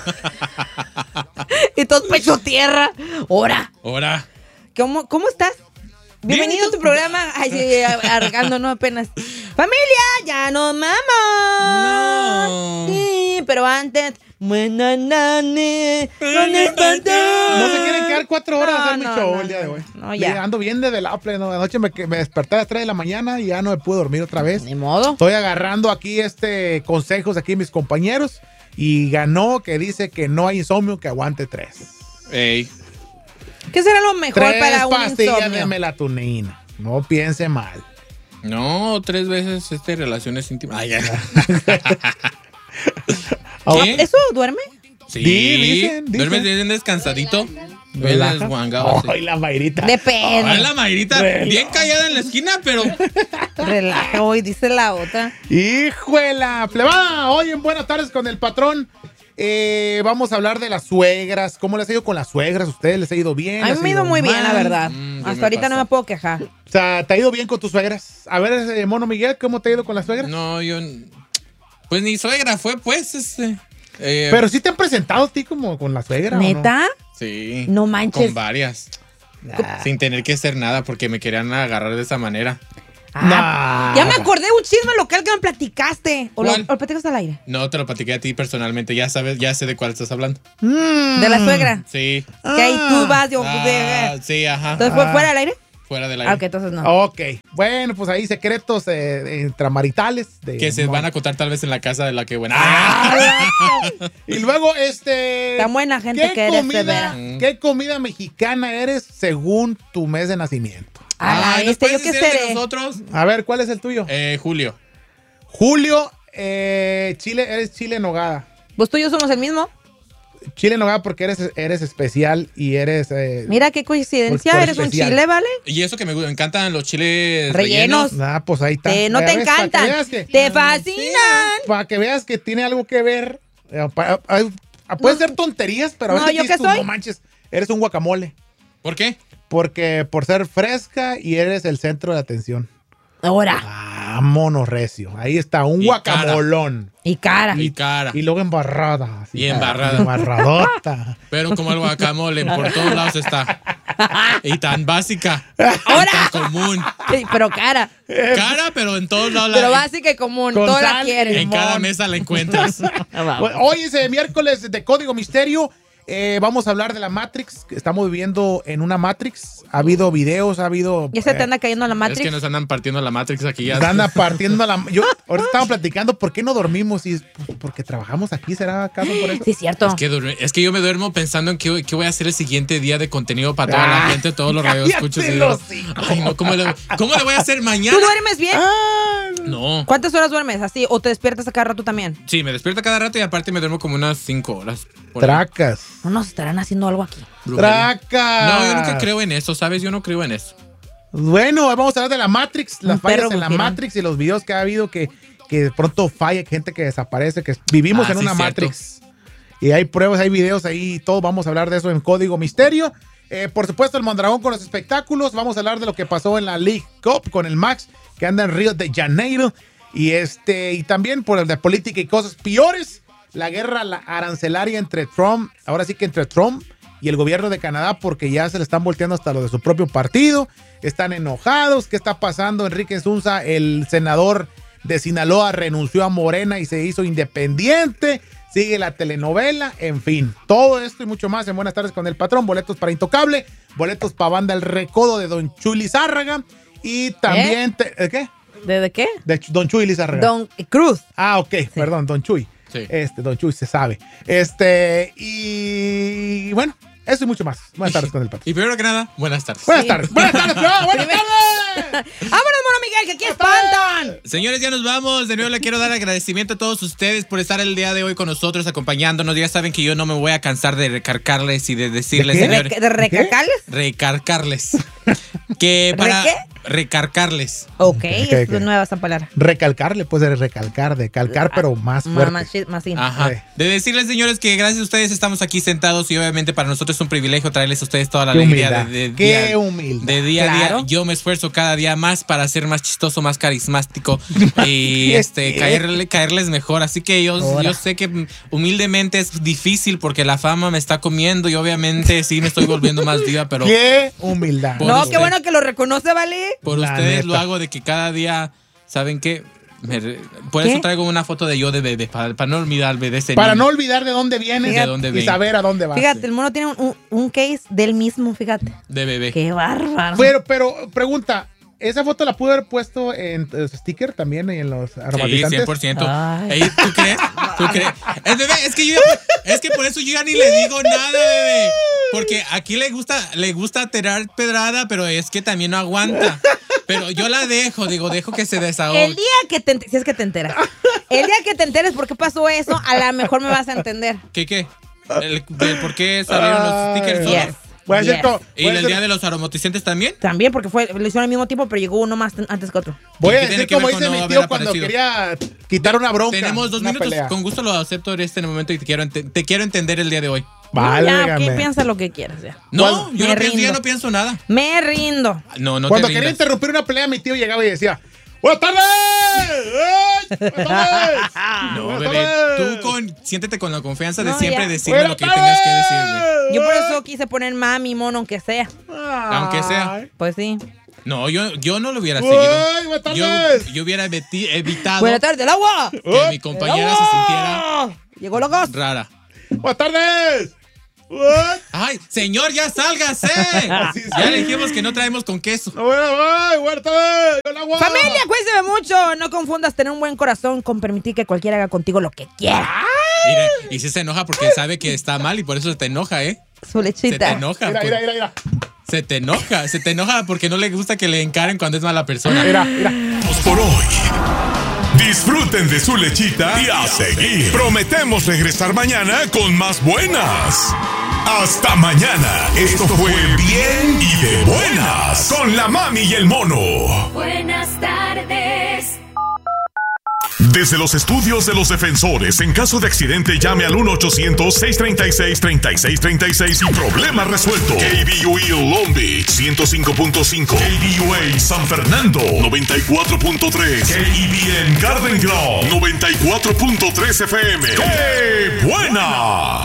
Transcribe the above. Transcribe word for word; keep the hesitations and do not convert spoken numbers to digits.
Y todos pecho tierra. ¡Hora! ¡Hora! ¿Cómo, ¿Cómo estás? Bienvenido Bien, a tu programa. Ay, sí, arrancando, no apenas. ¡Familia! ¡Ya nos mamamos! No. Sí, pero antes. ¿Dónde están todos? No se quieren quedar cuatro horas No, a hacer mi no, show no, el día de hoy. no, ya. Sí, ando bien desde la plena. Anoche me, me desperté a las tres de la mañana y ya no me pude dormir otra vez. Ni modo. Estoy agarrando aquí este consejos aquí de mis compañeros y ganó que dice que no hay insomnio que aguante tres. Ey. ¿Qué será lo mejor Tres para un pastillas insomnio? de melatonina. No piense mal. No, tres veces este relaciones íntimas. Ay, ya. ¿Qué? ¿Eso duerme? Sí, Di- dicen, dicen. duermes bien descansadito. Bien Relaja. desguangado. Ay, la Mayrita. Depende. Ay, la Mayrita, bien callada en la esquina, pero Relaja hoy, dice la otra. ¡Hijuela! Plebada, hoy en Buenas Tardes con el Patrón eh, vamos a hablar de las suegras. ¿Cómo les ha ido con las suegras? ¿Ustedes les ha ido bien? A mí ¿Les ha me ha ido muy bien, la mal? verdad. Mm, ¿qué Hasta me ahorita pasa? no me puedo quejar. O sea, ¿te ha ido bien con tus suegras? A ver, eh, Mono Miguel, ¿cómo te ha ido con las suegras? no, yo. Pues ni suegra fue, pues, este. eh, Pero sí te han presentado a ti como con la suegra, ¿o no? ¿Neta? Sí. No manches. Con varias. Ah. Sin tener que hacer nada porque me querían agarrar de esa manera. Ah, Nah. ya me acordé de un chisme local que me platicaste. ¿O lo, ¿Cuál? o lo platicaste al aire? No, te lo platiqué a ti personalmente. Ya sabes, ya sé de cuál estás hablando. Mm. De la suegra. Sí. Que ahí tú vas. Yo, Ah, de- sí, ajá. Entonces, ¿fue Ah. fuera del aire? Fuera del aire. Ah, ok, entonces no. Ok, bueno, pues ahí secretos eh, intramaritales. De Que se van a contar tal vez en la casa de la que buena. Ah, Y luego, este... Tan buena gente ¿qué que eres, comida, Severa. ¿Qué comida mexicana eres según tu mes de nacimiento? Ah, Ay, ¿nos este, yo puedes qué decir el de seré. nosotros? A ver, ¿cuál es el tuyo? Eh, Julio. Julio, eh, Chile, eres chile en nogada. ¿Vos tú y yo somos el mismo? Chile en nogada porque eres, eres especial y eres... eh, Mira qué coincidencia. Por- por Eres un especial. chile, ¿vale? Y eso que me gu- encantan los chiles Rellenos. rellenos. Ah, pues ahí está. Te- no Ya te ves, para que encantan. veas que- Te fascinan. Para que veas que tiene algo que ver. eh, pa- ah, ah, Pueden ser tonterías, pero a No, veces ¿yo dices qué tú, soy? no manches, eres un guacamole. ¿Por qué? Porque por ser fresca y eres el centro de atención. Ahora. Ah, mono recio. Ahí está, un Y guacamolón. Y cara. Y cara. Y luego embarrada. así, Y embarrada. Embarradota. Pero como el guacamole por todos lados está. Y tan básica. Ahora. Y tan común. Sí, pero cara. Cara, pero en todos lados. Pero la- básica y común. Con Todas la sal y quieren. en cada limón. mesa la encuentras. Bueno, hoy es eh, miércoles de Código Misterio. Eh, vamos a hablar de la Matrix. Estamos viviendo en una Matrix. Ha habido videos, ha habido. Ya se te eh, anda cayendo la Es Matrix. que nos andan partiendo la Matrix aquí ya. Anda partiendo la. Yo ahorita estaba platicando por qué no dormimos y es pues, porque trabajamos aquí, ¿será acaso por eso? Sí, es cierto. Es que, durmi- es que yo me duermo pensando en qué, qué voy a hacer el siguiente día de contenido para toda la Ah, gente, todos los radioescuchos. cállate Y digo, el hocico. ay, no, ¿cómo le, ¿cómo le voy a hacer mañana? ¿Tú duermes bien? Ah, No. ¿Cuántas horas duermes así? ¿O te despiertas a cada rato también? Sí, me despierto cada rato y aparte me duermo como unas cinco horas. por ahí. Tracas. No nos estarán haciendo algo aquí. Brujería. Tracas. No, yo nunca creo en eso, ¿sabes? Yo no creo en eso. Bueno, vamos a hablar de la Matrix, las Un perro fallas en la brujerón. Matrix y los videos que ha habido que, que de pronto falla, gente que desaparece, que vivimos Ah, en sí, una cierto. Matrix. Y hay pruebas, hay videos ahí, todos vamos a hablar de eso en Código Misterio. Eh, por supuesto, el Mondragón con los espectáculos. Vamos a hablar de lo que pasó en la League Cup con el Max, que anda en Río de Janeiro. Y este y también por el de política y cosas peores. La guerra la arancelaria entre Trump, ahora sí que entre Trump y el gobierno de Canadá, porque ya se le están volteando hasta lo de su propio partido. Están enojados. ¿Qué está pasando? Enrique Zunza, el senador de Sinaloa, renunció a Morena y se hizo independiente. Sigue la telenovela, en fin. Todo esto y mucho más en Buenas Tardes con el Patrón. Boletos para Intocable, boletos para Banda El Recodo de Don Chuy Lizárraga. Y también... te- ¿eh, ¿Qué? ¿De, de qué? De Ch- Don Chuy Lizárraga. Don Cruz. Ah, ok, perdón, Don Chuy. Sí. Este, Don Chuy se sabe. Este, y bueno, eso y mucho más. Buenas tardes con el Patrón. Y primero que nada, buenas tardes. Buenas Sí. tardes, buenas tardes, Flor, buenas tardes. ¡Vámonos, mono Miguel, que aquí espantan! Señores, ya nos vamos. De nuevo le quiero dar agradecimiento a todos ustedes por estar el día de hoy con nosotros, acompañándonos. Ya saben que yo no me voy a cansar de recargarles y de decirles, ¿De qué? señores, ¿De recacales? recargarles. Que para... ¿Re recarcarles. Ok, Ok, es ok. nueva esa palabra. Recalcarle, pues de recalcar, de calcar, pero más Más, fuerte. más, shit, más sí. Ajá. Eh. De decirles, señores, que gracias a ustedes estamos aquí sentados y obviamente para nosotros es un privilegio traerles a ustedes toda la Qué alegría humildad. de, de Qué día, humildad. de día a Claro. día. Yo me esfuerzo cada día más para ser más chistoso, más carismático y este caerle, caerles mejor. Así que yo, Ahora. yo sé que humildemente es difícil porque la fama me está comiendo y obviamente sí me estoy volviendo más diva, pero Qué humildad. Por No, usted. qué bueno que lo reconoce, ¿vale? por La ustedes neta. lo hago de que cada día, ¿saben qué? Me re- por ¿Qué? eso traigo una foto de yo de bebé, para, para no olvidarme de ese Para niño. no olvidar de dónde vienes De dónde y vengo. saber a dónde vas. Fíjate, el mono tiene un, un- un case del mismo, fíjate. De bebé. Qué bárbaro. Pero, pero, pregunta, ¿esa foto la pude haber puesto en los stickers también y en los Sí, aromatizantes? cien por ciento. Ay. Ey, ¿tú crees? ¿Tú crees? Es, bebé, es que yo ya- es que por eso yo ya ni le digo nada, bebé. Porque aquí le gusta, le gusta tirar pedrada, pero es que también no aguanta. Pero yo la dejo, digo, dejo que se desahogue. El día que te enter- si es que te enteras. El día que te enteres por qué pasó eso, a lo mejor me vas a entender. ¿Qué qué? El, el ¿Por qué salieron los stickers solos? Yes. Voy a hacer Yes. todo. ¿Y Voy a el hacer- día de los aromatizantes también? También porque fue, lo hicieron al mismo tiempo, pero llegó uno más t- antes que otro. Voy a ¿Qué tiene decir que como ver con dice no mi haber tío cuando aparecido? quería quitar una bronca. Tenemos dos una minutos. pelea. Con gusto lo acepto en este momento y te quiero, ente- te quiero entender el día de hoy. Válgame. Ya, que piensa lo que quieras, ya. No, ¿Cuál? yo Me no, pienso, rindo. ya no pienso nada. Me rindo. No, no Cuando te quería rindas. interrumpir una pelea, mi tío llegaba y decía: ¡Buenas tardes! ¡Ey! ¡Buenas tardes! No, Buenas bebé, tardes! tú con, siéntete con la confianza de No, siempre ya. decirme ¡Buenas lo que tengas que decirme. tardes! Yo por eso quise poner mami, mono, aunque sea. Aunque sea. Ay. Pues sí. No, yo, yo no lo hubiera Uy, seguido. buenas Yo, tardes. yo hubiera eviti- evitado Buenas tardes, el agua. que Oh, mi compañera ¡El se agua! sintiera Llegó los gas. rara. ¡Buenas tardes! What? ¡Ay, señor, ya sálgase! Sí, sí. Ya le dijimos que no traemos con queso. No, bueno, ay, buenas tardes. ¡Con agua! Familia, cuídense mucho. No confundas tener un buen corazón con permitir que cualquiera haga contigo lo que quiera. Mira, y si se enoja porque sabe que está mal y por eso se te enoja, ¿eh? Su Se te lechita. enoja. Mira, por- mira, mira, mira. Se te enoja. Se te enoja porque no le gusta que le encaren cuando es mala persona. Mira, mira. Por hoy. Disfruten de su lechita y a seguir. Prometemos regresar mañana con más buenas. Hasta mañana. Esto fue Bien y de Buenas con la mami y el mono. Buenas tardes. Desde los estudios de los defensores, en caso de accidente llame al uno ochocientos, seiscientos treinta y seis, treinta y seis treinta y seis y problema resuelto. K B U E Long Beach ciento cinco punto cinco, K B U A San Fernando noventa y cuatro punto tres, K E B N Garden Grove noventa y cuatro punto tres F M. ¡Qué buena!